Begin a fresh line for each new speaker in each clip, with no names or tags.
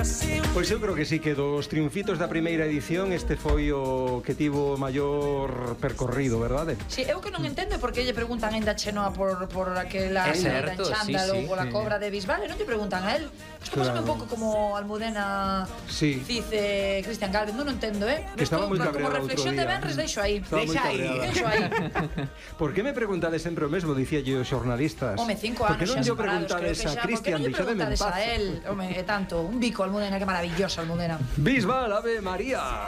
Pois eu creo que sí, que dos triunfitos da primeira edición este foi o que tivo maior percorrido, verdade?
Si, eu que non entendo porque lle preguntan ainda Chenoa por aquela
certo,
chándalo
sí, sí.
ou pola cobra de Bisbal, non lle preguntan a él. Isto pasa un pouco como Almudena dice Cristian Galvez, non entendo,
Que estaba moi cabreado
como reflexión de Benres, deixo aí. Deixo aí.
Por que me preguntades sempre o mesmo, dicíalle os xornalistas?
Home, 5 anos
Por que non lle preguntades a Cristian, deixademe en paz?
a él, home, é tanto, un bico Almudena, que maravillosa Almudena.
Bisbal, Ave María.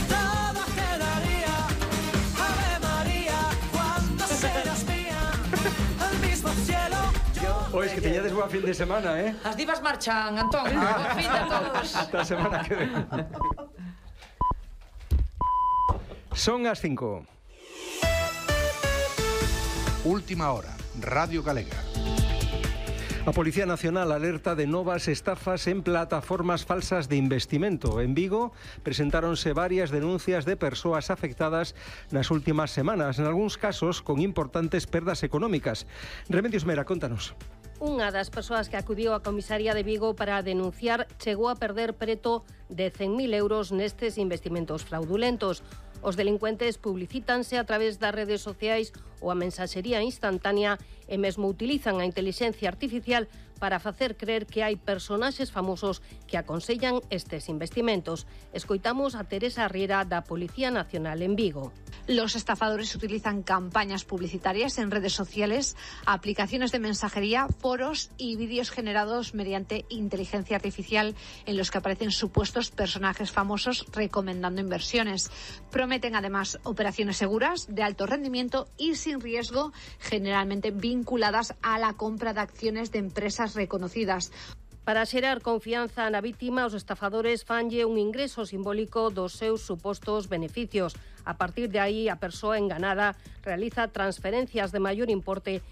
Ois, que teñades boa fin de semana, eh?
As divas marchan, Antón. Boa fin de todos.
Hasta a semana que ven. Son as 5.
Última hora, Radio Galega.
A Policía Nacional alerta de novas estafas en plataformas falsas de investimento. En Vigo presentáronse varias denuncias de persoas afectadas nas últimas semanas, en algúns casos con importantes perdas económicas. Remedios Mera, contanos.
Unha das persoas que acudiu á comisaría de Vigo para denunciar chegou a perder preto de 100.000 euros nestes investimentos fraudulentos. Os delincuentes publicítanse a través das redes sociais ou a mensaxería instantánea e mesmo utilizan a intelixencia artificial para facer creer que hai personaxes famosos que aconsellan estes investimentos. Escoitamos a Teresa Riera da Policía Nacional en Vigo.
Los estafadores utilizan campañas publicitarias en redes sociales, aplicaciones de mensajería, foros y vídeos generados mediante inteligencia artificial en los que aparecen supuestos personajes famosos recomendando inversiones. Prometen además operaciones seguras, de alto rendimiento y sin riesgo, generalmente vinculadas a la compra de acciones de empresas reconocidas.
Para xerar confianza na vítima, os estafadores fanlle un ingreso simbólico dos seus supostos beneficios. A partir de aí, a persoa enganada realiza transferencias de maior importe